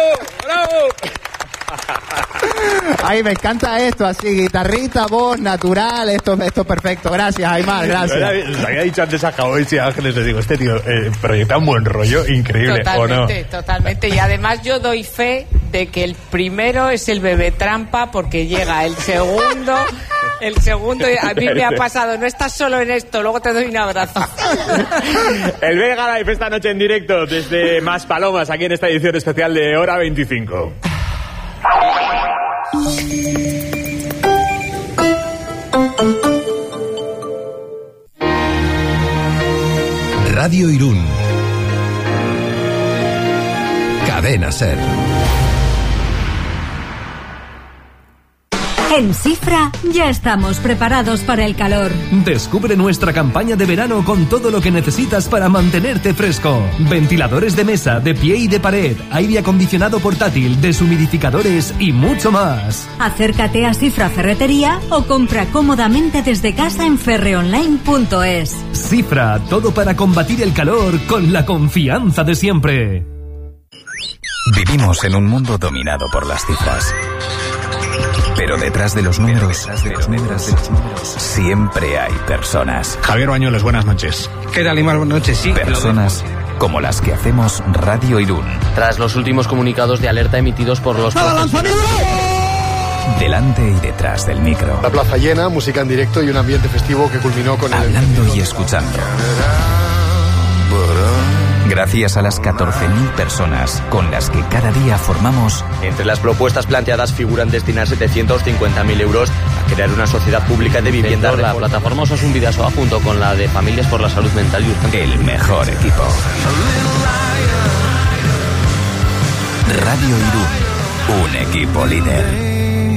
Ay, me encanta esto, así, guitarrita, voz, natural, esto es perfecto. Gracias, Aymar, gracias. Les había dicho antes a Cowboys y a Ángeles, les digo, este tío proyecta un buen rollo increíble, totalmente, ¿o no? Totalmente, y además yo doy fe de que el primero es el bebé trampa porque llega el segundo, a mí me ha pasado, no estás solo en esto, luego te doy un abrazo. El Vega Live esta noche en directo desde Maspalomas, aquí en esta edición especial de Hora 25. Radio Irún. Cadena Ser. En Cifra ya estamos preparados para el calor. Descubre nuestra campaña de verano con todo lo que necesitas para mantenerte fresco. Ventiladores de mesa, de pie y de pared, aire acondicionado portátil, deshumidificadores y mucho más. Acércate a Cifra Ferretería o compra cómodamente desde casa en ferreonline.es. Cifra, todo para combatir el calor con la confianza de siempre. Vivimos en un mundo dominado por las cifras. Pero detrás de los números, siempre hay personas. Javier Bañuelos, buenas noches. ¿Qué tal, Imar? Buenas noches, sí. Personas como las que hacemos Radio Irún. Tras los últimos comunicados de alerta emitidos por los... Delante y detrás del micro. La plaza llena, música en directo y un ambiente festivo que culminó con el... Hablando y escuchando. Gracias a las 14.000 personas con las que cada día formamos... Entre las propuestas planteadas figuran destinar 750.000 euros a crear una sociedad pública de vivienda. La plataforma Osasun Bidasoa junto con la de Familias por la Salud Mental y Urgencia. El mejor equipo. Radio Irún, un equipo líder.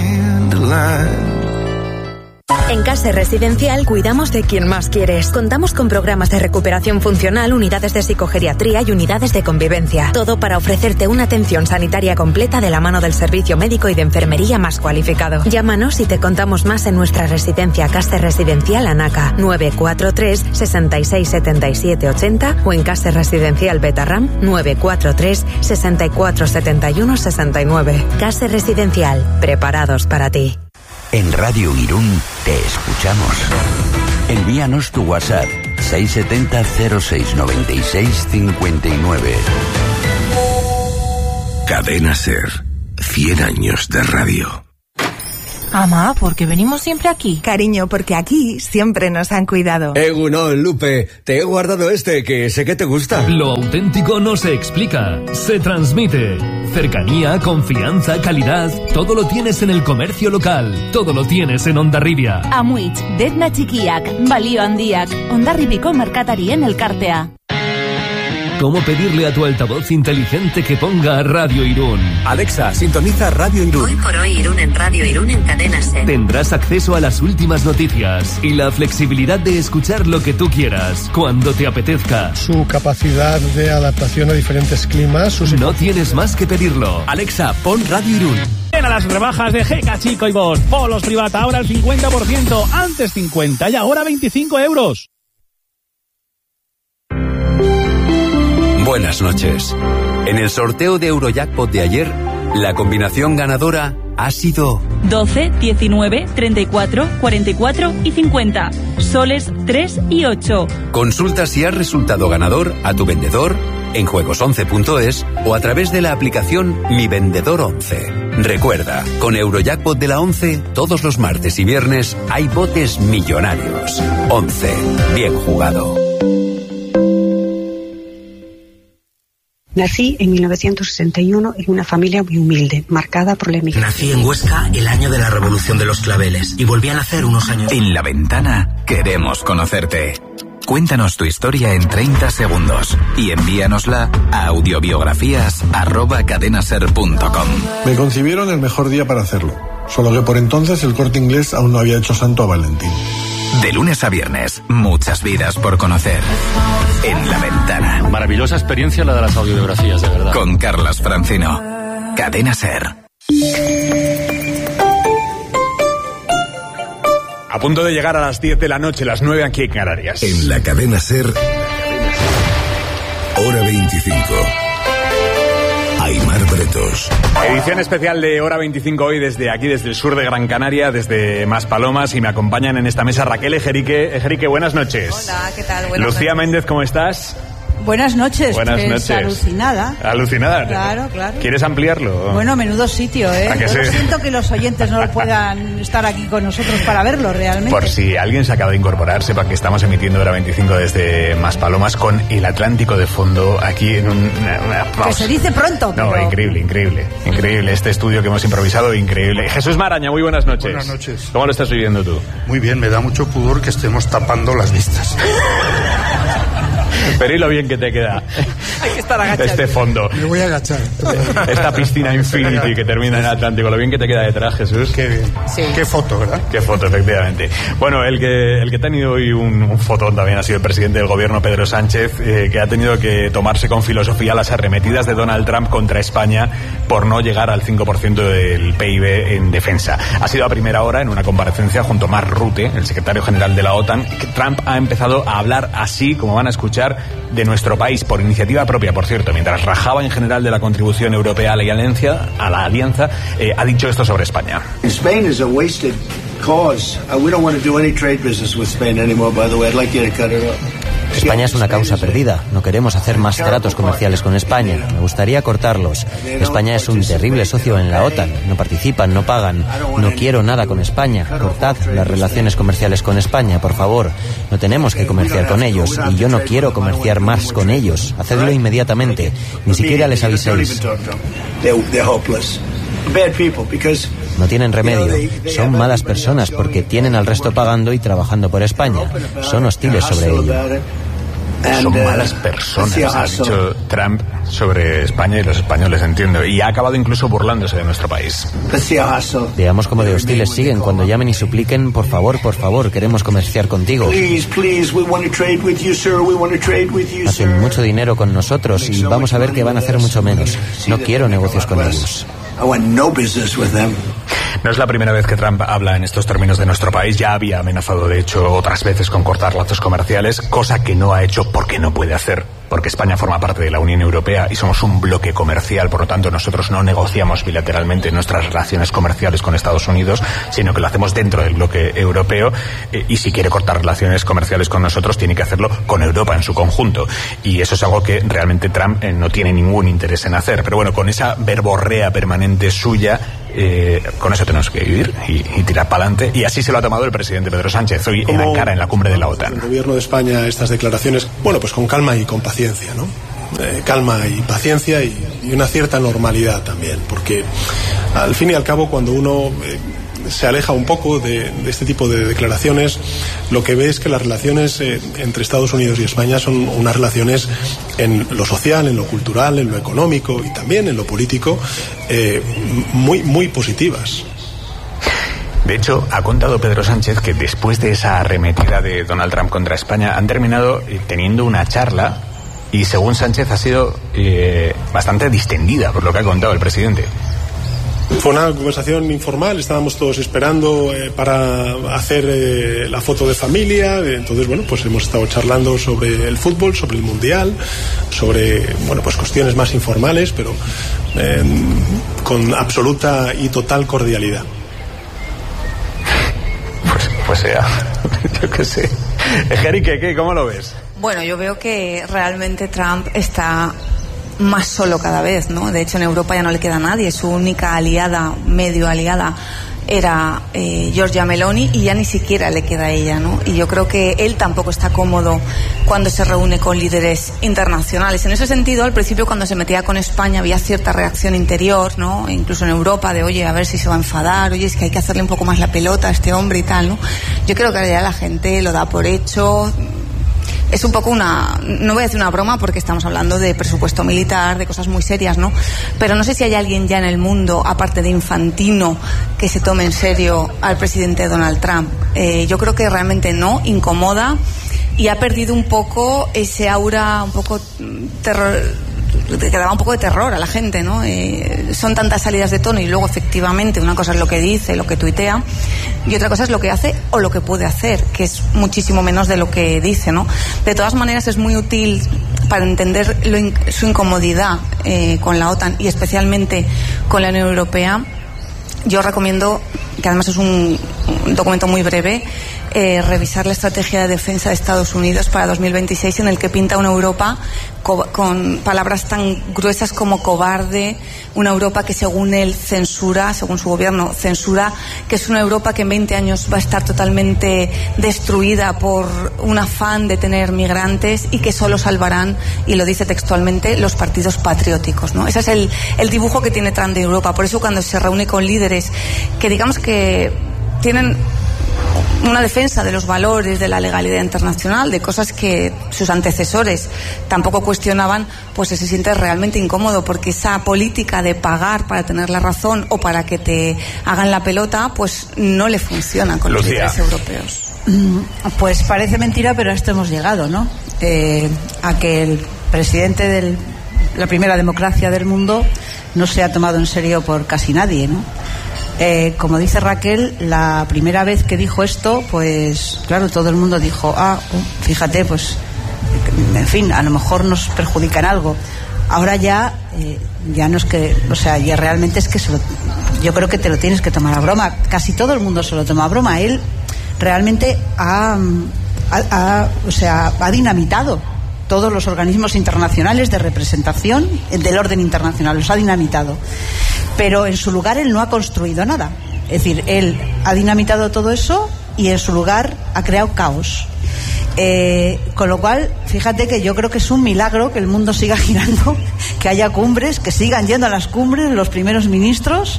En Case Residencial cuidamos de quien más quieres. Contamos con programas de recuperación funcional, unidades de psicogeriatría y unidades de convivencia. Todo para ofrecerte una atención sanitaria completa de la mano del servicio médico y de enfermería más cualificado. Llámanos y te contamos más en nuestra residencia Case Residencial Anaca 943 66 77 80 o en Case Residencial Betarram 943 64 71 69. Case Residencial, preparados para ti. En Radio Irún te escuchamos. Envíanos tu WhatsApp 670 06 96 59. Cadena Ser. 100 años de radio. Ama, ¿por qué venimos siempre aquí? Cariño, porque aquí siempre nos han cuidado. Egunon, Lupe, te he guardado este, que sé que te gusta. Lo auténtico no se explica, se transmite. Cercanía, confianza, calidad, todo lo tienes en el comercio local, todo lo tienes en Hondarribia. Amuitz, Detna Txikiak, Balio Handiak, Hondarribiko merkatarien elkartea. ¿Cómo pedirle a tu altavoz inteligente que ponga Radio Irún? Alexa, sintoniza Radio Irún. Hoy por hoy Irún en Radio Irún en Cadena Ser. Tendrás acceso a las últimas noticias y la flexibilidad de escuchar lo que tú quieras, cuando te apetezca. Su capacidad de adaptación a diferentes climas. No tienes más que pedirlo. Alexa, pon Radio Irún. Ven a las rebajas de GK Chico y Bosch. Polos Privata, ahora el 50%, antes 50 y ahora 25 euros. Buenas noches. En el sorteo de Eurojackpot de ayer, la combinación ganadora ha sido 12, 19, 34, 44 y 50. Soles 3 y 8. Consulta si has resultado ganador a tu vendedor en juegos11.es o a través de la aplicación Mi Vendedor 11. Recuerda, con Eurojackpot de la 11, todos los martes y viernes hay botes millonarios. 11. Bien jugado. Nací en 1961 en una familia muy humilde, marcada por la emigración. Nací en Huesca el año de la Revolución de los Claveles y volví a nacer unos años. En La Ventana queremos conocerte. Cuéntanos tu historia en 30 segundos y envíanosla a audiobiografías@cadenaser.com. Me concibieron el mejor día para hacerlo, solo que por entonces el Corte Inglés aún no había hecho santo a Valentín. De lunes a viernes, muchas vidas por conocer. En La Ventana. Maravillosa experiencia la de las audiobiografías, de verdad. Con Carlas Francino. Cadena Ser. A punto de llegar a las 10 de la noche, las 9 aquí en Canarias. En la Cadena Ser. Hora 25. Aymar Bretos. Edición especial de Hora 25 hoy desde aquí, desde el sur de Gran Canaria, desde Maspalomas, y me acompañan en esta mesa Raquel Ejerique. Ejerique, buenas noches. Hola, ¿qué tal? Buenas Lucía noches. Méndez, ¿cómo estás? Buenas noches. Buenas pues, noches. Alucinada. ¿Alucinada? Claro. ¿Quieres ampliarlo? Bueno, menudo sitio, ¿eh? ¿A que Yo sí? siento que los oyentes no puedan estar aquí con nosotros para verlo realmente. Por si alguien se acaba de incorporar, sepa que estamos emitiendo Hora 25 desde Maspalomas con el Atlántico de fondo, aquí en una Que se dice pronto, No, pero... increíble. Este estudio que hemos improvisado, increíble. Jesús Maraña, muy buenas noches. Buenas noches. ¿Cómo lo estás viviendo tú? Muy bien, me da mucho pudor que estemos tapando las vistas. Pero y lo bien que te queda Hay que estar agachado. este fondo. Me voy a agachar. Esta piscina Infinity que termina en Atlántico. Lo bien que te queda detrás, Jesús. Qué bien. Sí. Qué foto, ¿verdad? Qué foto, efectivamente. Bueno, el que ha tenido hoy un fotón también ha sido el presidente del gobierno, Pedro Sánchez, que ha tenido que tomarse con filosofía las arremetidas de Donald Trump contra España por no llegar al 5% del PIB en defensa. Ha sido a primera hora en una comparecencia junto a Mark Rutte, el secretario general de la OTAN, que Trump ha empezado a hablar así, como van a escuchar, de nuestro país, por iniciativa propia, por cierto, mientras rajaba en general de la contribución europea a la alianza, ha dicho esto sobre España. Spain is a wasted cause. We don't want to do any trade business with Spain anymore, by the way. I'd like you to cut it off. España es una causa perdida. No queremos hacer más tratos comerciales con España. Me gustaría cortarlos. España es un terrible socio en la OTAN. No participan, no pagan. No quiero nada con España. Cortad las relaciones comerciales con España, por favor. No tenemos que comerciar con ellos y yo no quiero comerciar más con ellos. Hacedlo inmediatamente. Ni siquiera les aviséis. No tienen remedio. Son malas personas porque tienen al resto pagando y trabajando por España. Son hostiles sobre ello. Son malas personas, ha dicho Trump sobre España y los españoles, entiendo. Y ha acabado incluso burlándose de nuestro país. Veamos cómo de hostiles siguen cuando llamen y supliquen, por favor, queremos comerciar contigo. Hacen mucho dinero con nosotros y vamos a ver que van a hacer mucho menos. No quiero negocios con ellos. No es la primera vez que Trump habla en estos términos de nuestro país. Ya había amenazado, de hecho, otras veces con cortar lazos comerciales, cosa que no ha hecho porque no puede hacer, porque España forma parte de la Unión Europea y somos un bloque comercial. Por lo tanto, nosotros no negociamos bilateralmente nuestras relaciones comerciales con Estados Unidos, sino que lo hacemos dentro del bloque europeo, y si quiere cortar relaciones comerciales con nosotros, tiene que hacerlo con Europa en su conjunto. Y eso es algo que realmente Trump no tiene ningún interés en hacer. Pero bueno, con esa verborrea permanente suya, con eso tenemos que vivir y tirar para adelante. Y así se lo ha tomado el presidente Pedro Sánchez hoy en Ankara, en la cumbre de la OTAN. El gobierno de España, estas declaraciones, bueno, pues con calma y con paciencia, ¿no? Calma y paciencia y una cierta normalidad también, porque al fin y al cabo, cuando uno se aleja un poco de este tipo de declaraciones, lo que ve es que las relaciones entre Estados Unidos y España son unas relaciones en lo social, en lo cultural, en lo económico y también en lo político muy positivas. De hecho, ha contado Pedro Sánchez que después de esa arremetida de Donald Trump contra España han terminado teniendo una charla y, según Sánchez, ha sido bastante distendida, por lo que ha contado el presidente. Fue una conversación informal, estábamos todos esperando para hacer la foto de familia. Entonces, bueno, pues hemos estado charlando sobre el fútbol, sobre el mundial, sobre, bueno, pues cuestiones más informales, pero con absoluta y total cordialidad. Pues sea, yo qué sé. Ejerique, ¿cómo lo ves? Bueno, yo veo que realmente Trump está más solo cada vez, ¿no? De hecho, en Europa ya no le queda nadie. Su única aliada, medio aliada, era Giorgia Meloni, y ya ni siquiera le queda ella, ¿no? Y yo creo que él tampoco está cómodo cuando se reúne con líderes internacionales. En ese sentido, al principio, cuando se metía con España, había cierta reacción interior, ¿no? Incluso en Europa, de oye, a ver si se va a enfadar, oye, es que hay que hacerle un poco más la pelota a este hombre y tal, ¿no? Yo creo que ya la gente lo da por hecho. Es un poco no voy a decir una broma porque estamos hablando de presupuesto militar, de cosas muy serias, ¿no? Pero no sé si hay alguien ya en el mundo, aparte de Infantino, que se tome en serio al presidente Donald Trump. Yo creo que realmente no, incomoda, y ha perdido un poco ese aura un poco terror, que daba un poco de terror a la gente, ¿no? Son tantas salidas de tono y luego efectivamente una cosa es lo que dice, lo que tuitea, y otra cosa es lo que hace o lo que puede hacer, que es muchísimo menos de lo que dice, ¿no? De todas maneras, es muy útil para entender su incomodidad con la OTAN y especialmente con la Unión Europea, yo recomiendo, que además es un documento muy breve, revisar la estrategia de defensa de Estados Unidos para 2026, en el que pinta una Europa con palabras tan gruesas como cobarde, una Europa que según él censura, según su gobierno censura, que es una Europa que en 20 años va a estar totalmente destruida por un afán de tener migrantes y que solo salvarán, y lo dice textualmente, los partidos patrióticos, ¿no? Ese es el dibujo que tiene Trump de Europa. Por eso cuando se reúne con líderes que digamos que tienen una defensa de los valores, de la legalidad internacional, de cosas que sus antecesores tampoco cuestionaban, pues se siente realmente incómodo, porque esa política de pagar para tener la razón o para que te hagan la pelota, pues no le funciona con los líderes europeos. Pues parece mentira, pero a esto hemos llegado, ¿no? A que el presidente de la primera democracia del mundo no se ha tomado en serio por casi nadie, ¿no? Como dice Raquel, la primera vez que dijo esto, pues claro, todo el mundo dijo, fíjate, pues en fin, a lo mejor nos perjudican algo. Ahora ya no es que, o sea, ya realmente es que yo creo que te lo tienes que tomar a broma. Casi todo el mundo se lo toma a broma. Él realmente ha dinamitado todos los organismos internacionales de representación del orden internacional, los ha dinamitado. Pero en su lugar él no ha construido nada. Es decir, él ha dinamitado todo eso y en su lugar ha creado caos. Con lo cual, fíjate que yo creo que es un milagro que el mundo siga girando, que haya cumbres, que sigan yendo a las cumbres los primeros ministros.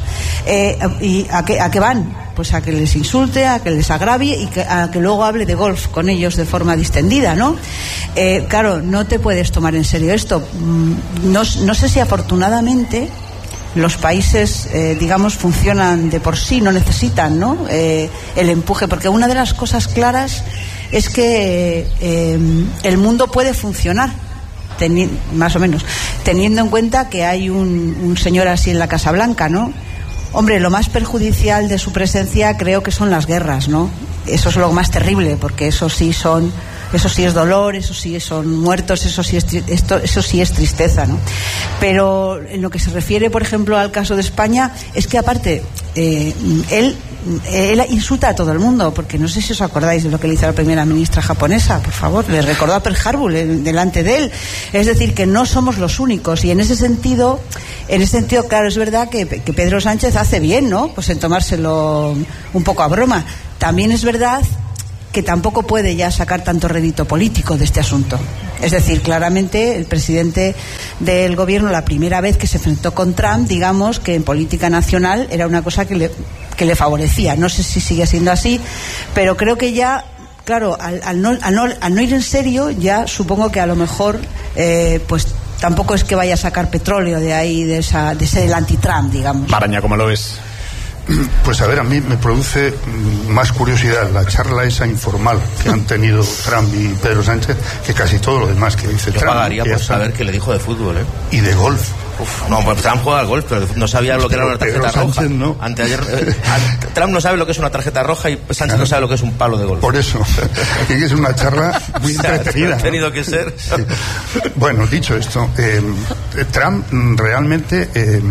¿Y a qué van? Pues a que les insulte, a que les agravie y a que luego hable de golf con ellos de forma distendida, ¿no? Claro, no te puedes tomar en serio esto. No sé si afortunadamente los países, digamos, funcionan de por sí, no necesitan, ¿no? El empuje, porque una de las cosas claras es que el mundo puede funcionar, más o menos, teniendo en cuenta que hay un señor así en la Casa Blanca, ¿no? Hombre, lo más perjudicial de su presencia creo que son las guerras, ¿no? Eso es lo más terrible, porque eso sí es dolor, eso sí son muertos, eso sí es tristeza, ¿no? Pero en lo que se refiere, por ejemplo, al caso de España, es que aparte él insulta a todo el mundo, porque no sé si os acordáis de lo que le hizo a la primera ministra japonesa, por favor, le recordó a Pearl Harbor delante de él. Es decir, que no somos los únicos, y en ese sentido, claro, es verdad que Pedro Sánchez hace bien, ¿no? Pues en tomárselo un poco a broma. También es verdad que tampoco puede ya sacar tanto rédito político de este asunto. Es decir, claramente el presidente del gobierno, la primera vez que se enfrentó con Trump, digamos que en política nacional era una cosa que le favorecía. No sé si sigue siendo así, pero creo que ya, claro, al no ir en serio, ya supongo que a lo mejor pues tampoco es que vaya a sacar petróleo de ahí, de ese del anti-Trump, digamos. Maraña, ¿cómo lo ves? Pues a ver, a mí me produce más curiosidad la charla esa informal que han tenido Trump y Pedro Sánchez que casi todo lo demás que dice Trump. Yo pagaría por saber qué le dijo de fútbol, y de golf. No, pues Trump juega al golf, pero no sabía lo que era una tarjeta roja. No. Anteayer, Trump no sabe lo que es una tarjeta roja y Sánchez no sabe lo que es un palo de golf. Por eso, es una charla muy entretenida. Ha tenido que ser. Sí. Bueno, dicho esto, Trump realmente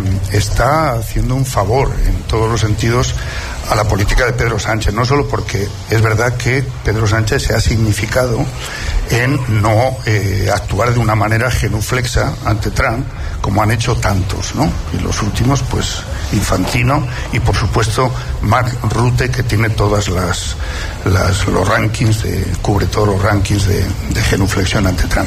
está haciendo un favor en todos los sentidos a la política de Pedro Sánchez, no solo porque es verdad que Pedro Sánchez se ha significado en no actuar de una manera genuflexa ante Trump, como han hecho tantos, ¿no? Y los últimos, pues, Infantino y, por supuesto, Mark Rutte, que tiene todas los rankings, cubre todos los rankings de genuflexión ante Trump.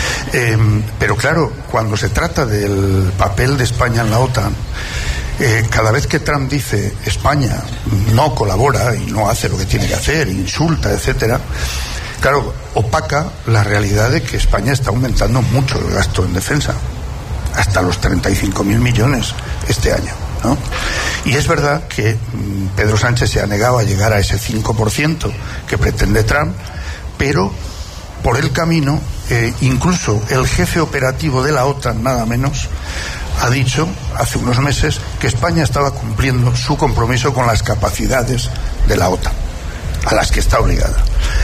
Pero claro, cuando se trata del papel de España en la OTAN, cada vez que Trump dice España no colabora y no hace lo que tiene que hacer, insulta, etcétera, claro, opaca la realidad de que España está aumentando mucho el gasto en defensa, hasta los 35.000 millones este año, ¿no? Y es verdad que Pedro Sánchez se ha negado a llegar a ese 5% que pretende Trump, pero por el camino, incluso el jefe operativo de la OTAN, nada menos, ha dicho hace unos meses que España estaba cumpliendo su compromiso con las capacidades de la OTAN, a las que está obligada.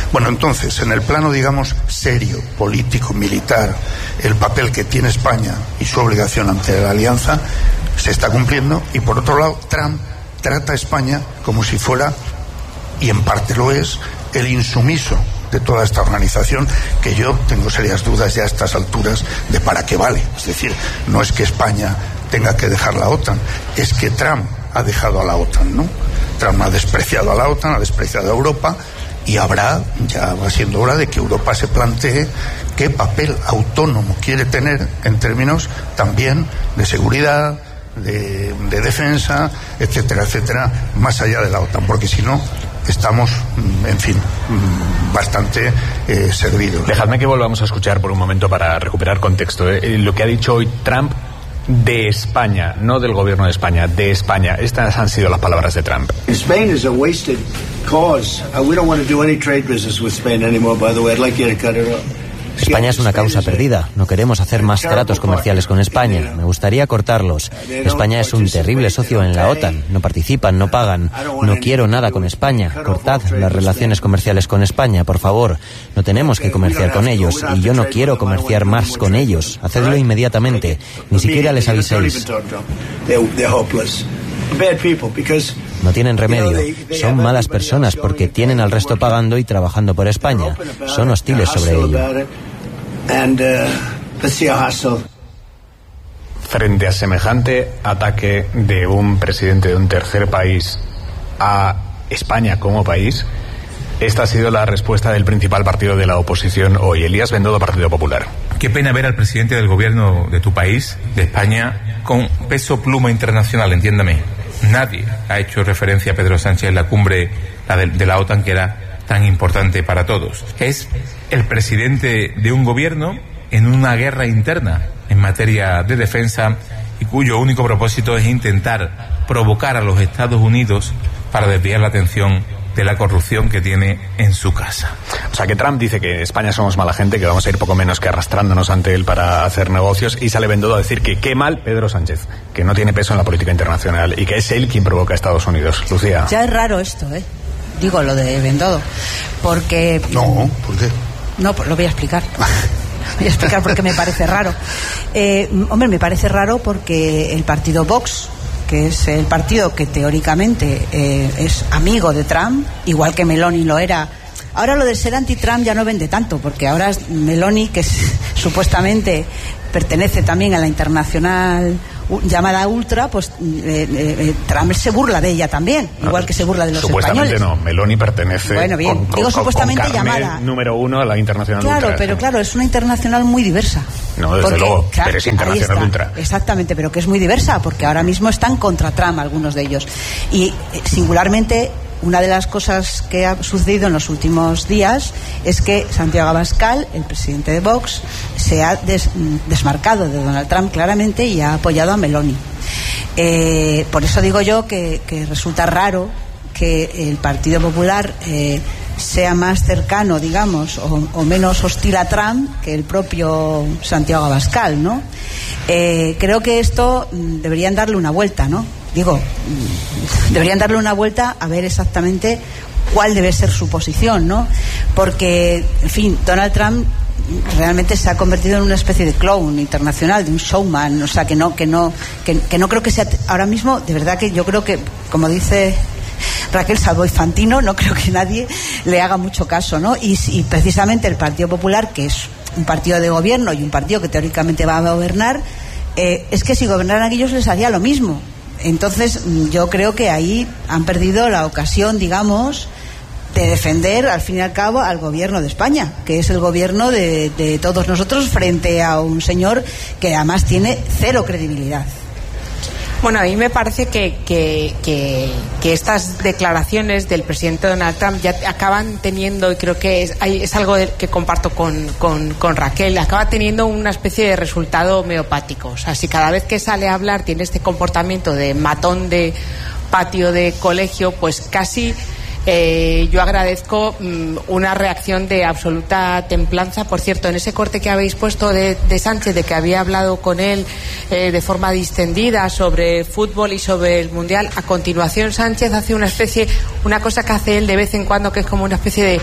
Bueno, entonces, en el plano, digamos, serio, político, militar, el papel que tiene España y su obligación ante la alianza se está cumpliendo, y por otro lado, Trump trata a España como si fuera, y en parte lo es, el insumiso de toda esta organización, que yo tengo serias dudas ya a estas alturas de para qué vale. Es decir, no es que España tenga que dejar la OTAN, es que Trump ha dejado a la OTAN, ¿no? Trump ha despreciado a la OTAN, ha despreciado a Europa, y ya va siendo hora de que Europa se plantee qué papel autónomo quiere tener en términos también de seguridad, de defensa, etcétera, etcétera, más allá de la OTAN, porque si no estamos, en fin, bastante servidos. Dejadme que volvamos a escuchar por un momento para recuperar contexto. Lo que ha dicho hoy Trump de España, no del gobierno de España, de España. Estas han sido las palabras de Trump. Spain is a wasted cause. We don't want to do any trade business with Spain anymore, by the way. I'd like you to cut it off. España es una causa perdida. No queremos hacer más tratos comerciales con España. Me gustaría cortarlos. España es un terrible socio en la OTAN. No participan, no pagan. No quiero nada con España. Cortad las relaciones comerciales con España, por favor. No tenemos que comerciar con ellos y yo no quiero comerciar más con ellos. Hacedlo inmediatamente. Ni siquiera les aviséis. No tienen remedio. Son malas personas porque tienen al resto pagando y trabajando por España. Son hostiles sobre ello. Frente a semejante ataque de un presidente de un tercer país a España como país, esta ha sido la respuesta del principal partido de la oposición hoy, Elías Bendodo, Partido Popular. Qué pena ver al presidente del gobierno de tu país, de España, con peso pluma internacional, entiéndame. Nadie ha hecho referencia a Pedro Sánchez en la cumbre de la OTAN, que era tan importante para todos. Es el presidente de un gobierno en una guerra interna en materia de defensa y cuyo único propósito es intentar provocar a los Estados Unidos para desviar la atención de la corrupción que tiene en su casa. O sea, que Trump dice que España somos mala gente, que vamos a ir poco menos que arrastrándonos ante él para hacer negocios, y sale Bendodo a decir que qué mal Pedro Sánchez, que no tiene peso en la política internacional y que es él quien provoca a Estados Unidos. Lucía. Ya es raro esto, digo, lo de Bendodo, porque... No, ¿por qué? No, pues lo voy a explicar. Voy a explicar por qué me parece raro. Hombre, me parece raro porque el partido Vox, que es el partido que teóricamente es amigo de Trump, igual que Meloni lo era. Ahora lo de ser anti-Trump ya no vende tanto, porque ahora es Meloni, que supuestamente pertenece también a la internacional llamada Ultra, pues Trump se burla de ella también, igual que se burla de los supuestamente españoles. No, Meloni pertenece, bueno, bien, digo supuestamente con llamada número 1 a la internacional Ultra. Claro, pero claro, es una internacional muy diversa. No, desde luego, claro, pero es internacional Ultra. Exactamente, pero que es muy diversa, porque ahora mismo están contra Trump algunos de ellos. Y singularmente, una de las cosas que ha sucedido en los últimos días es que Santiago Abascal, el presidente de Vox, se ha desmarcado de Donald Trump claramente y ha apoyado a Meloni. Por eso digo yo que resulta raro que el Partido Popular sea más cercano, digamos, o menos hostil a Trump que el propio Santiago Abascal, ¿no? Creo que esto deberían darle una vuelta, ¿no? Deberían darle una vuelta a ver exactamente cuál debe ser su posición, ¿no? Porque, en fin, Donald Trump realmente se ha convertido en una especie de clown internacional, de un showman, o sea, que no creo que sea ahora mismo, de verdad que yo creo que, como dice Raquel, salvo Infantino, no creo que nadie le haga mucho caso, ¿no? Y precisamente el Partido Popular, que es un partido de gobierno y un partido que teóricamente va a gobernar, es que si gobernaran ellos les haría lo mismo. Entonces yo creo que ahí han perdido la ocasión, digamos, de defender al fin y al cabo al gobierno de España, que es el gobierno de todos nosotros, frente a un señor que además tiene cero credibilidad. Bueno, a mí me parece que estas declaraciones del presidente Donald Trump ya acaban teniendo, y creo que es algo que comparto con Raquel, acaba teniendo una especie de resultado homeopático. O sea, si cada vez que sale a hablar tiene este comportamiento de matón de patio de colegio, pues casi... yo agradezco una reacción de absoluta templanza. Por cierto, en ese corte que habéis puesto de Sánchez, de que había hablado con él de forma distendida sobre fútbol y sobre el Mundial, a continuación Sánchez hace una cosa que hace él de vez en cuando, que es como una especie de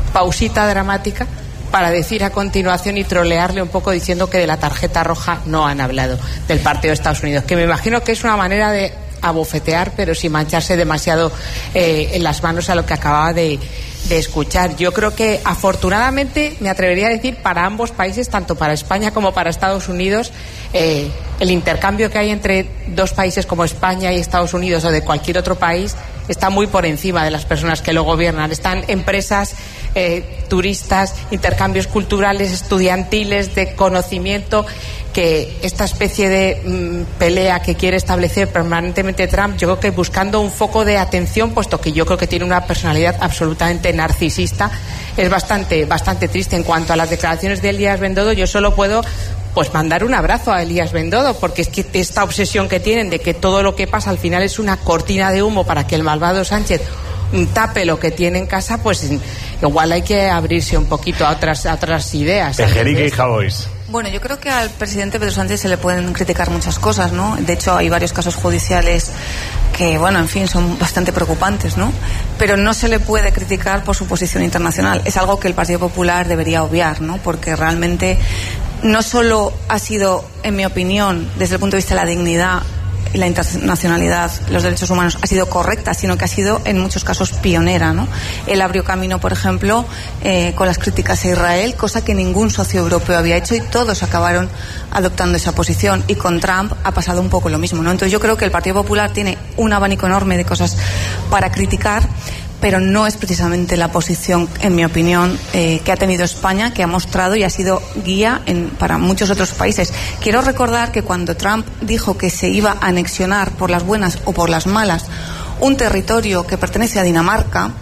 pausita dramática para decir a continuación y trolearle un poco diciendo que de la tarjeta roja no han hablado del partido de Estados Unidos, que me imagino que es una manera de abofetear, pero sin mancharse demasiado en las manos a lo que acababa de escuchar. Yo creo que afortunadamente, me atrevería a decir, para ambos países, tanto para España como para Estados Unidos, el intercambio que hay entre dos países como España y Estados Unidos o de cualquier otro país está muy por encima de las personas que lo gobiernan. Están empresas, turistas, intercambios culturales, estudiantiles, de conocimiento, que esta especie de pelea que quiere establecer permanentemente Trump, yo creo que buscando un foco de atención, puesto que yo creo que tiene una personalidad absolutamente narcisista, es bastante triste. En cuanto a las declaraciones de Elías Bendodo, yo solo puedo mandar un abrazo a Elías Bendodo, porque es que esta obsesión que tienen de que todo lo que pasa al final es una cortina de humo para que el malvado Sánchez tape lo que tiene en casa, pues igual hay que abrirse un poquito a otras ideas. Tejerique y Javois. Bueno, yo creo que al presidente Pedro Sánchez se le pueden criticar muchas cosas, ¿no? De hecho, hay varios casos judiciales que, bueno, en fin, son bastante preocupantes, ¿no? Pero no se le puede criticar por su posición internacional. Es algo que el Partido Popular debería obviar, ¿no? Porque realmente no solo ha sido, en mi opinión, desde el punto de vista de la dignidad y la internacionalidad, los derechos humanos, ha sido correcta, sino que ha sido en muchos casos pionera, ¿no? Él abrió camino, por ejemplo, con las críticas a Israel, cosa que ningún socio europeo había hecho, y todos acabaron adoptando esa posición. Y con Trump ha pasado un poco lo mismo, ¿no? Entonces yo creo que el Partido Popular tiene un abanico enorme de cosas para criticar, pero no es precisamente la posición, en mi opinión, que ha tenido España, que ha mostrado y ha sido guía para muchos otros países. Quiero recordar que cuando Trump dijo que se iba a anexionar por las buenas o por las malas un territorio que pertenece a Dinamarca,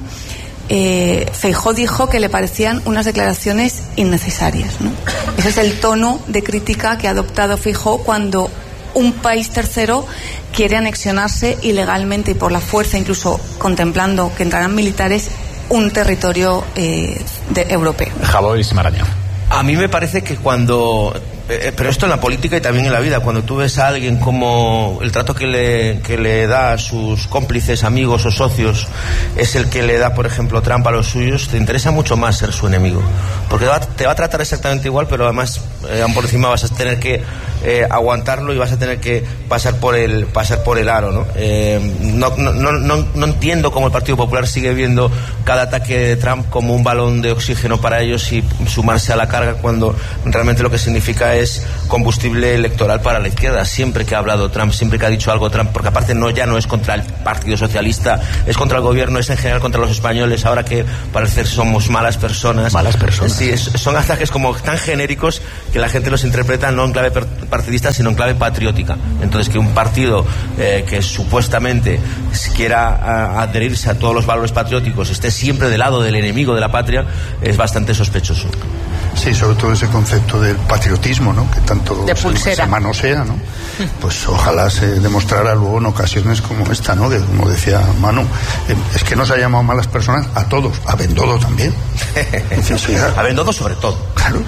Feijóo dijo que le parecían unas declaraciones innecesarias, ¿no? Ese es el tono de crítica que ha adoptado Feijóo cuando un país tercero quiere anexionarse ilegalmente y por la fuerza, incluso contemplando que entrarán militares, un territorio europeo. Javois Marañón. A mí me parece que cuando... pero esto en la política y también en la vida, cuando tú ves a alguien como el trato que le da a sus cómplices, amigos o socios es el que le da, por ejemplo, Trump a los suyos, te interesa mucho más ser su enemigo, porque te va a tratar exactamente igual, pero además por encima vas a tener que aguantarlo y vas a tener que pasar por el aro, ¿no? No entiendo cómo el Partido Popular sigue viendo cada ataque de Trump como un balón de oxígeno para ellos y sumarse a la carga, cuando realmente lo que significa es combustible electoral para la izquierda. Siempre que ha hablado Trump, siempre que ha dicho algo Trump, porque aparte ya no es contra el Partido Socialista, es contra el gobierno, es en general contra los españoles, ahora que parece que somos malas personas. Sí, son ataques como tan genéricos que la gente los interpreta no en clave partidista, sino en clave patriótica. Entonces, que un partido que supuestamente quiera adherirse a todos los valores patrióticos esté siempre del lado del enemigo de la patria es bastante sospechoso. Sí, sobre todo ese concepto del patriotismo, ¿no? Que tanto se manosea, ¿no? Pues ojalá se demostrara luego en ocasiones como esta, ¿no? Que, como decía Manu, es que nos ha llamado malas personas a todos, a Bendodo también. A Bendodo sobre todo. Claro.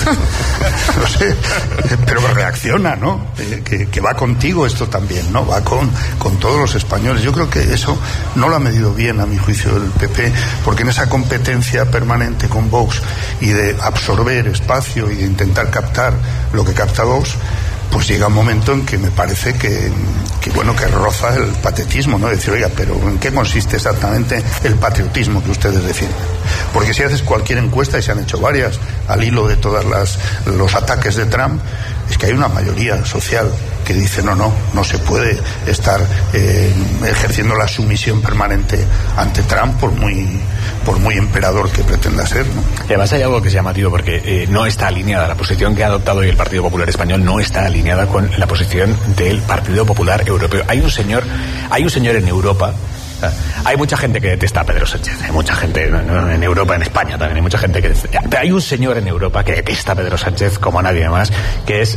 No sé, pero reacciona, ¿no? Que va contigo esto también, ¿no? Va con todos los españoles. Yo creo que eso no lo ha medido bien, a mi juicio, el PP, porque en esa competencia permanente con Vox y de absorber espacio y de intentar captar lo que capta Vox, pues llega un momento en que me parece que roza el patetismo, ¿no? Decir, oiga, pero ¿en qué consiste exactamente el patriotismo que ustedes defienden? Porque si haces cualquier encuesta, y se han hecho varias al hilo de todos los ataques de Trump, es que hay una mayoría social que dice no se puede estar ejerciendo la sumisión permanente ante Trump por muy emperador que pretenda ser, ¿no? Y además hay algo que es llamativo, porque no está alineada, la posición que ha adoptado hoy el Partido Popular Español no está alineada con la posición del Partido Popular Europeo. Hay un señor en Europa. Hay mucha gente que detesta a Pedro Sánchez, hay mucha gente en Europa, en España también hay mucha gente que detesta. Pero hay un señor en Europa que detesta a Pedro Sánchez como a nadie más, que es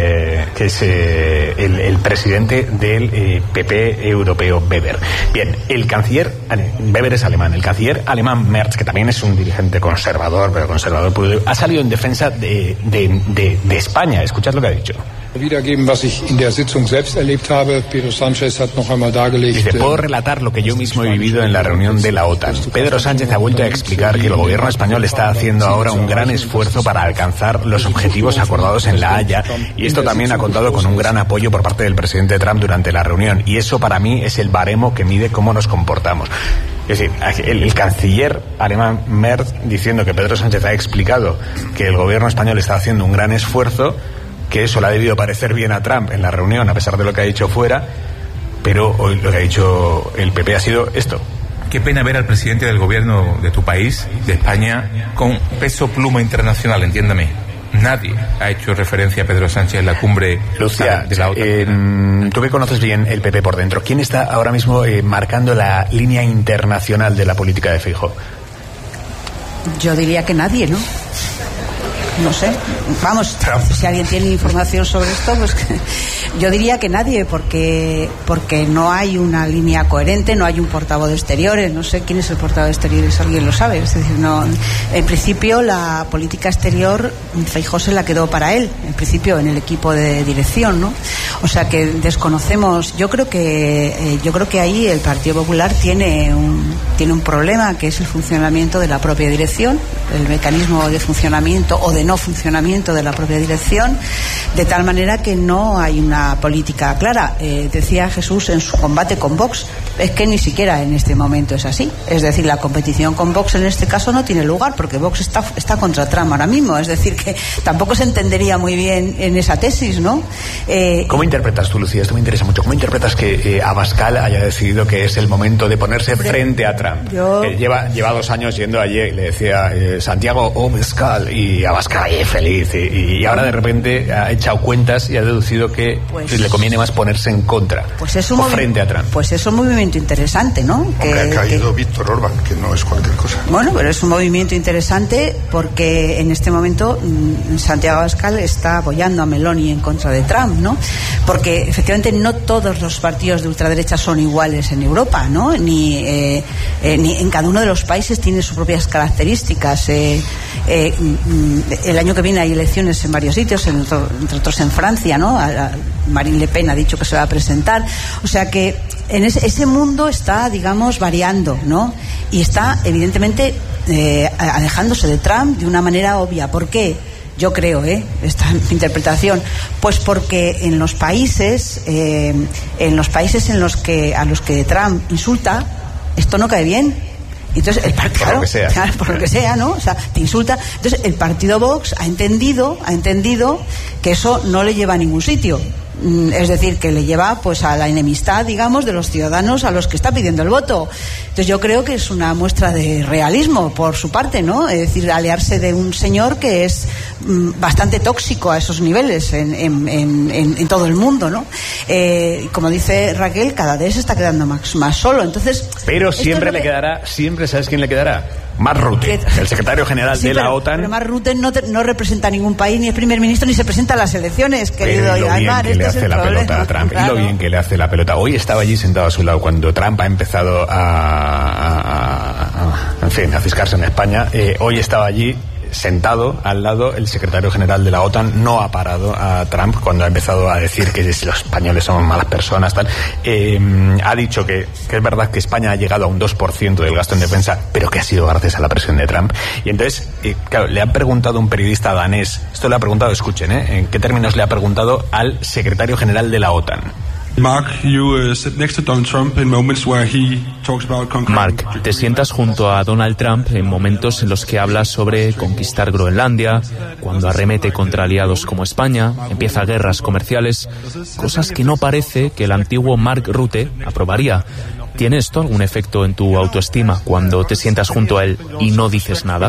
el presidente del PP europeo, Weber. Bien, el canciller, Weber es alemán, el canciller alemán Merz, que también es un dirigente conservador, pero conservador puro, ha salido en defensa de España. Escuchad lo que ha dicho. Dice, puedo relatar lo que yo mismo he vivido en la reunión de la OTAN. Pedro Sánchez ha vuelto a explicar que el gobierno español está haciendo ahora un gran esfuerzo para alcanzar los objetivos acordados en La Haya, y esto también ha contado con un gran apoyo por parte del presidente Trump durante la reunión, y eso para mí es el baremo que mide cómo nos comportamos. Es decir, el canciller alemán Merz diciendo que Pedro Sánchez ha explicado que el gobierno español está haciendo un gran esfuerzo, que eso le ha debido parecer bien a Trump en la reunión, a pesar de lo que ha dicho fuera, pero hoy lo que ha dicho el PP ha sido esto. Qué pena ver al presidente del gobierno de tu país, de España, con peso pluma internacional, entiéndame. Nadie ha hecho referencia a Pedro Sánchez en la cumbre de la OTAN. Tú que conoces bien el PP por dentro, ¿quién está ahora mismo marcando la línea internacional de la política de Feijóo? Yo diría que nadie, ¿no? No sé, vamos, si alguien tiene información sobre esto, pues yo diría que nadie, porque no hay una línea coherente, no hay un portavoz de exteriores, no sé quién es el portavoz de exteriores, alguien lo sabe, es decir, no, en principio la política exterior Feijóo se la quedó para él, en principio en el equipo de dirección, ¿no? O sea que desconocemos, yo creo que ahí el Partido Popular tiene un problema, que es el funcionamiento de la propia dirección, el mecanismo de funcionamiento o de no funcionamiento de la propia dirección, de tal manera que no hay una política clara. Decía Jesús en su combate con Vox, es que ni siquiera en este momento es así. Es decir, la competición con Vox en este caso no tiene lugar, porque Vox está contra Trump ahora mismo. Es decir, que tampoco se entendería muy bien en esa tesis, ¿no? ¿Cómo interpretas tú, Lucía? Esto me interesa mucho. ¿Cómo interpretas que Abascal haya decidido que es el momento de ponerse frente a Trump? Lleva 2 años yendo allí y le decía Santiago Abascal, y Abascal feliz, y ahora de repente ha echado cuentas y ha deducido que le conviene más ponerse en contra o frente a Trump. Pues es un movimiento interesante, ¿no? Hombre, ha caído Víctor Orbán, que no es cualquier cosa. Bueno, pero es un movimiento interesante porque en este momento Santiago Abascal está apoyando a Meloni en contra de Trump, ¿no? Porque efectivamente no todos los partidos de ultraderecha son iguales en Europa, ¿no? Ni en cada uno de los países tiene sus propias características. El año que viene hay elecciones en varios sitios, entre otros en Francia, ¿no? Marine Le Pen ha dicho que se va a presentar. O sea que en ese mundo está, digamos, variando, ¿no? Y está, evidentemente, alejándose de Trump de una manera obvia. ¿Por qué? Yo creo, esta interpretación, pues porque en los países en los a los que Trump insulta, esto no cae bien. Entonces el partido, por lo que sea, ¿no? O sea, te insulta. Entonces el partido Vox ha entendido que eso no le lleva a ningún sitio. Es decir, que le lleva pues a la enemistad, digamos, de los ciudadanos a los que está pidiendo el voto. Entonces yo creo que es una muestra de realismo por su parte, ¿no? Es decir, aliarse de un señor que es bastante tóxico a esos niveles en todo el mundo, ¿no? Como dice Raquel, cada vez se está quedando más solo. Entonces, pero siempre le quedará, ¿sabes quién le quedará? Mark Rutte, el secretario general de la OTAN. Pero Mark Rutte no representa a ningún país, ni es primer ministro, ni se presenta a las elecciones, querido Aymar. Le hace la pelota a Trump, claro. Y lo bien que le hace la pelota. Hoy estaba allí sentado a su lado cuando Trump ha empezado a ciscarse en España. Hoy estaba allí sentado al lado el secretario general de la OTAN. No ha parado a Trump cuando ha empezado a decir que los españoles somos malas personas, tal. Ha dicho que es verdad que España ha llegado a un 2% del gasto en defensa, pero que ha sido gracias a la presión de Trump. Y entonces, claro, le han preguntado a un periodista danés, esto le ha preguntado, escuchen, en qué términos le ha preguntado al secretario general de la OTAN. Mark, te sientas junto a Donald Trump en momentos en los que habla sobre conquistar Groenlandia, cuando arremete contra aliados como España, empieza guerras comerciales, cosas que no parece que el antiguo Mark Rutte aprobaría. ¿Tiene esto algún efecto en tu autoestima cuando te sientas junto a él y no dices nada?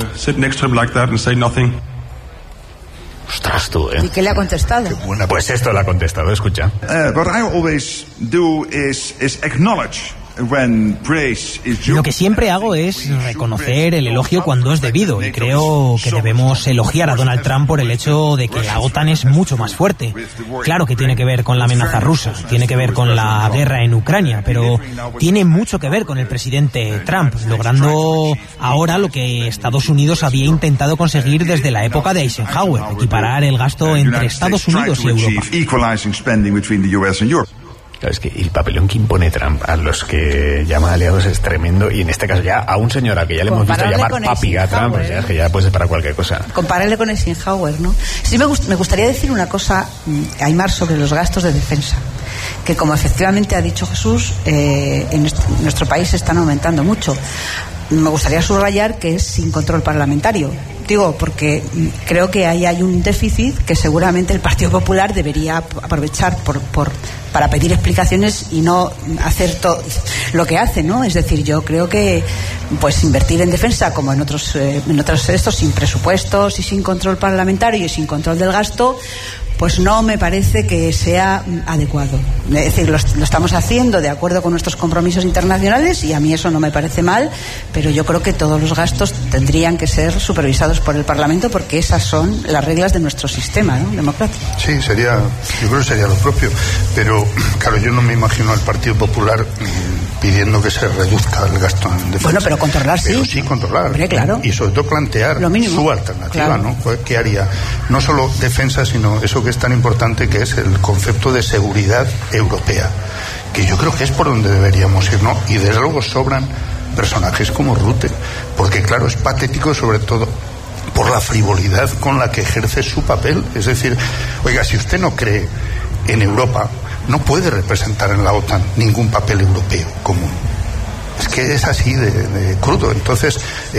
Ostras, tú, ¿Y qué le ha contestado? Pues esto le ha contestado, escucha. What I always do is acknowledge Lo que siempre hago es reconocer el elogio cuando es debido, y creo que debemos elogiar a Donald Trump por el hecho de que la OTAN es mucho más fuerte. Claro que tiene que ver con la amenaza rusa, tiene que ver con la guerra en Ucrania, pero tiene mucho que ver con el presidente Trump, logrando ahora lo que Estados Unidos había intentado conseguir desde la época de Eisenhower, equiparar el gasto entre Estados Unidos y Europa. Claro, es que el papelón que impone Trump a los que llama aliados es tremendo, y en este caso ya a un señor a que ya le hemos visto llamar papi a Trump, pues ya es que ya puede ser para cualquier cosa. Compararle con Eisenhower, ¿no? Sí, me gustaría decir una cosa, Aimar, sobre los gastos de defensa, que como efectivamente ha dicho Jesús, en nuestro país están aumentando mucho. Me gustaría subrayar que es sin control parlamentario. Digo, porque creo que ahí hay un déficit que seguramente el Partido Popular debería aprovechar para pedir explicaciones y no hacer todo lo que hace, ¿no? Es decir, yo creo que pues invertir en defensa, como en otros estos, sin presupuestos y sin control parlamentario y sin control del gasto, pues no me parece que sea adecuado. Es decir, lo estamos haciendo de acuerdo con nuestros compromisos internacionales, y a mí eso no me parece mal, pero yo creo que todos los gastos tendrían que ser supervisados por el Parlamento, porque esas son las reglas de nuestro sistema, ¿no?, democrático. Sí, yo creo que sería lo propio, pero claro, yo no me imagino al Partido Popular pidiendo que se reduzca el gasto en defensa. Bueno, pero controlar sí. Pero sí controlar. Hombre, claro. Y sobre todo plantear su alternativa, claro, ¿no? ¿Qué haría? No solo defensa, sino eso que es tan importante, que es el concepto de seguridad europea, que yo creo que es por donde deberíamos ir, ¿no? Y desde luego sobran personajes como Rutte, porque claro, es patético sobre todo por la frivolidad con la que ejerce su papel. Es decir, oiga, si usted no cree en Europa, no puede representar en la OTAN ningún papel europeo común. Es que es así de crudo. Entonces,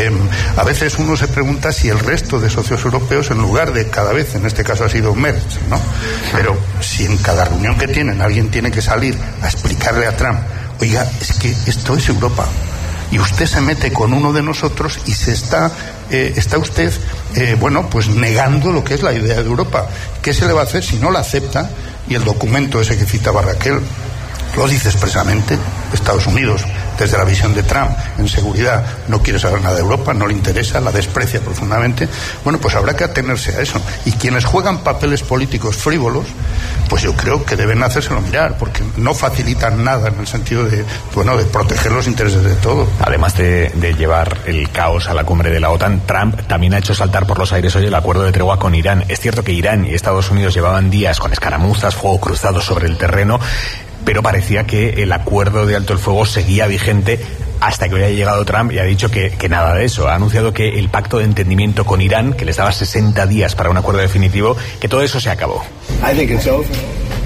a veces uno se pregunta si el resto de socios europeos, en lugar de cada vez, en este caso ha sido Merz, ¿no? Pero si en cada reunión que tienen alguien tiene que salir a explicarle a Trump, oiga, es que esto es Europa, y usted se mete con uno de nosotros y está usted, pues negando lo que es la idea de Europa. ¿Qué se le va a hacer si no la acepta? Y el documento ese que citaba Raquel lo dice expresamente. Estados Unidos, desde la visión de Trump en seguridad, no quiere saber nada de Europa, no le interesa, la desprecia profundamente. Bueno, pues habrá que atenerse a eso. Y quienes juegan papeles políticos frívolos, pues yo creo que deben hacérselo mirar, porque no facilitan nada en el sentido de proteger los intereses de todos. Además de llevar el caos a la cumbre de la OTAN, Trump también ha hecho saltar por los aires hoy el acuerdo de tregua con Irán. Es cierto que Irán y Estados Unidos llevaban días con escaramuzas, fuego cruzado sobre el terreno, pero parecía que el acuerdo de alto el fuego seguía vigente hasta que hoy ha llegado Trump y ha dicho que nada de eso. Ha anunciado que el pacto de entendimiento con Irán, que les daba 60 días para un acuerdo definitivo, que todo eso se acabó. I think it's over.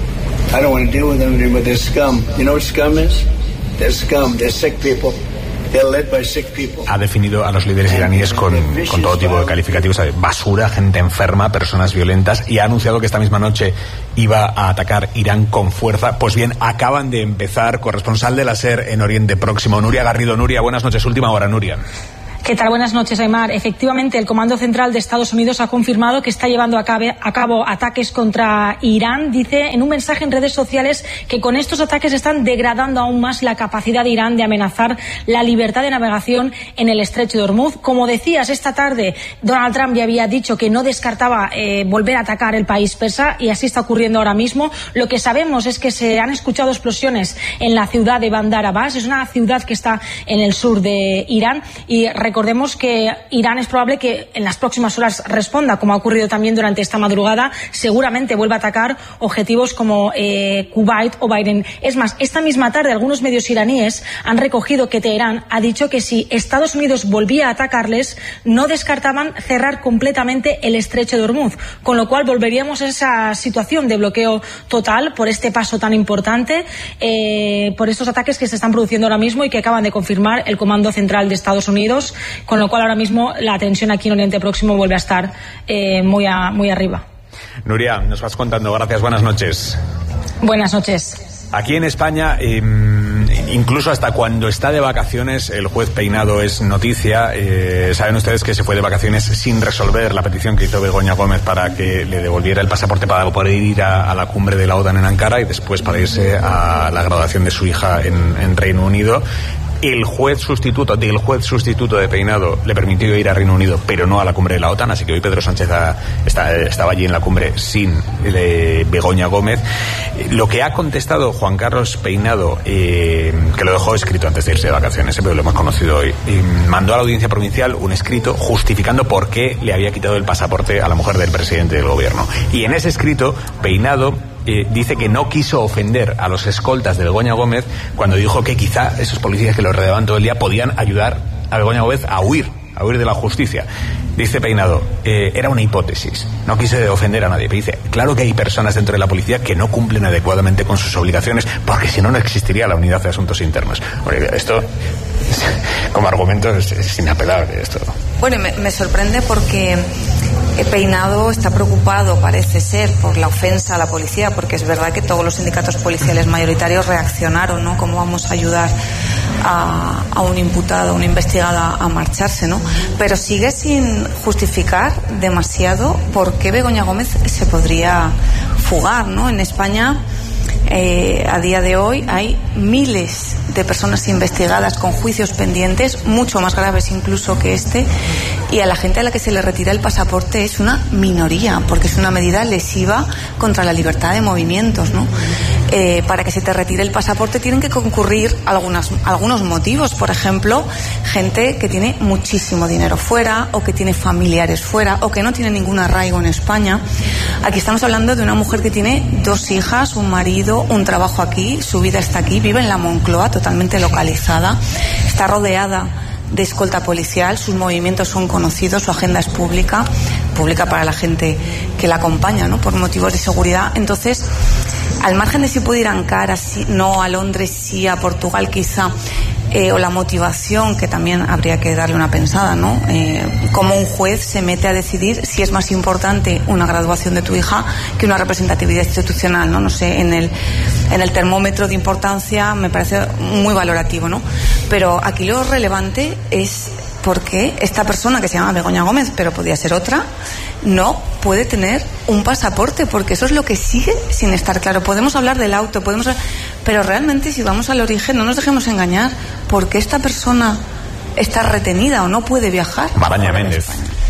I don't want to deal with them anymore. They're scum. You know what scum is? They're scum. They're sick people. They're led by sick people. Ha definido a los líderes iraníes con todo tipo de calificativos: basura, gente enferma, personas violentas, y ha anunciado que esta misma noche iba a atacar Irán con fuerza. Pues bien, acaban de empezar. Corresponsal de la SER en Oriente Próximo, Nuria Garrido. Nuria, buenas noches. Última hora, Nuria. ¿Qué tal? Buenas noches, Aimar. Efectivamente, el Comando Central de Estados Unidos ha confirmado que está llevando a cabo ataques contra Irán. Dice en un mensaje en redes sociales que con estos ataques están degradando aún más la capacidad de Irán de amenazar la libertad de navegación en el estrecho de Hormuz. Como decías, esta tarde Donald Trump ya había dicho que no descartaba volver a atacar el país persa, y así está ocurriendo ahora mismo. Lo que sabemos es que se han escuchado explosiones en la ciudad de Bandar Abbas. Es una ciudad que está en el sur de Irán, y recordemos que Irán es probable que en las próximas horas responda, como ha ocurrido también durante esta madrugada. Seguramente vuelva a atacar objetivos como Kuwait o Bahrein. Es más, esta misma tarde algunos medios iraníes han recogido que Teherán ha dicho que si Estados Unidos volvía a atacarles, no descartaban cerrar completamente el estrecho de Hormuz, con lo cual volveríamos a esa situación de bloqueo total por este paso tan importante, por estos ataques que se están produciendo ahora mismo y que acaban de confirmar el Comando Central de Estados Unidos, con lo cual ahora mismo la tensión aquí en Oriente Próximo vuelve a estar muy arriba. Nuria, nos vas contando. Gracias, buenas noches. Buenas noches. Aquí en España Incluso hasta cuando está de vacaciones, el juez Peinado es noticia. Saben ustedes que se fue de vacaciones sin resolver la petición que hizo Begoña Gómez para que le devolviera el pasaporte para poder ir a la cumbre de la OTAN en Ankara y después para irse a la graduación de su hija en Reino Unido. El juez sustituto de Peinado le permitió ir a Reino Unido, pero no a la cumbre de la OTAN, así que hoy Pedro Sánchez estaba allí en la cumbre sin Begoña Gómez. Lo que ha contestado Juan Carlos Peinado, que lo dejó escrito antes de irse de vacaciones, pero lo hemos conocido hoy, mandó a la Audiencia Provincial un escrito justificando por qué le había quitado el pasaporte a la mujer del presidente del gobierno. Y en ese escrito, Peinado dice que no quiso ofender a los escoltas de Begoña Gómez cuando dijo que quizá esos policías que lo rodeaban todo el día podían ayudar a Begoña Gómez a huir de la justicia. Dice Peinado, era una hipótesis, no quise ofender a nadie. Pero dice, claro que hay personas dentro de la policía que no cumplen adecuadamente con sus obligaciones, porque si no, no existiría la unidad de asuntos internos. Bueno, esto, como argumento, es inapelable esto. Bueno, me sorprende porque Peinado está preocupado, parece ser, por la ofensa a la policía, porque es verdad que todos los sindicatos policiales mayoritarios reaccionaron, ¿no? ¿Cómo vamos a ayudar a un imputado, a una investigada a marcharse, ¿no? Pero sigue sin justificar demasiado por qué Begoña Gómez se podría fugar, ¿no? En España, a día de hoy, hay miles de personas investigadas con juicios pendientes, mucho más graves incluso que este, y a la gente a la que se le retira el pasaporte es una minoría, porque es una medida lesiva contra la libertad de movimientos, ¿no? Para que se te retire el pasaporte tienen que concurrir algunos motivos, por ejemplo, gente que tiene muchísimo dinero fuera, o que tiene familiares fuera, o que no tiene ningún arraigo en España. Aquí estamos hablando de una mujer que tiene 2 hijas, un marido, un trabajo aquí, su vida está aquí, vive en la Moncloa, totalmente localizada, está rodeada de escolta policial, sus movimientos son conocidos, su agenda es pública para la gente que la acompaña, ¿no? Por motivos de seguridad. Entonces, al margen de si puede ir a Ankara, no a Londres, sí a Portugal quizá, o la motivación, que también habría que darle una pensada, ¿no? Cómo un juez se mete a decidir si es más importante una graduación de tu hija que una representatividad institucional, ¿no? No sé, en el termómetro de importancia me parece muy valorativo, ¿no? Pero aquí lo relevante es por qué esta persona, que se llama Begoña Gómez, pero podía ser otra, no puede tener un pasaporte, porque eso es lo que sigue sin estar claro. Podemos hablar del auto, pero realmente, si vamos al origen, no nos dejemos engañar, porque esta persona está retenida o no puede viajar. Maraña Méndez.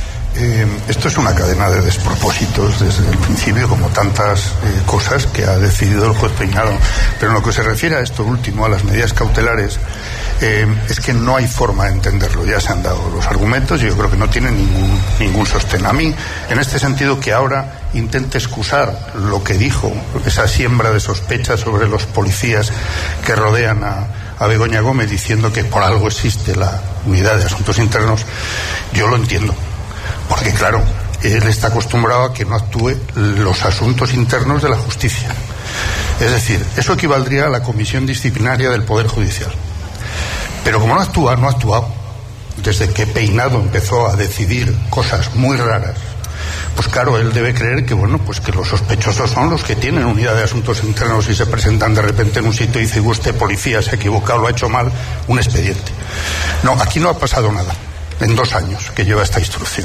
Esto es una cadena de despropósitos desde el principio, como tantas cosas que ha decidido el juez Peinado. Pero en lo que se refiere a esto último, a las medidas cautelares, es que no hay forma de entenderlo. Ya se han dado los argumentos y yo creo que no tienen ningún sostén. A mí, en este sentido, que ahora intente excusar lo que dijo, esa siembra de sospechas sobre los policías que rodean a Begoña Gómez, diciendo que por algo existe la unidad de asuntos internos, yo lo entiendo. Porque, claro, él está acostumbrado a que no actúe los asuntos internos de la justicia. Es decir, eso equivaldría a la comisión disciplinaria del Poder Judicial. Pero como no ha actuado. Desde que Peinado empezó a decidir cosas muy raras, pues claro, él debe creer que, bueno, pues que los sospechosos son los que tienen unidad de asuntos internos y se presentan de repente en un sitio y dice, usted, policía, se ha equivocado, lo ha hecho mal, un expediente. No, aquí no ha pasado nada. En 2 años que lleva esta instrucción.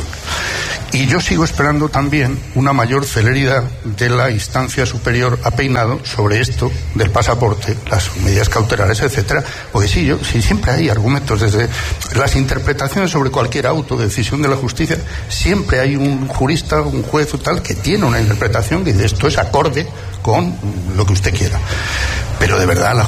Y yo sigo esperando también una mayor celeridad de la instancia superior a Peinado sobre esto del pasaporte, las medidas cautelares, etcétera, porque sí, siempre hay argumentos desde las interpretaciones sobre cualquier auto de decisión de la justicia, siempre hay un jurista, un juez o tal que tiene una interpretación que dice esto es acorde con lo que usted quiera. Pero de verdad la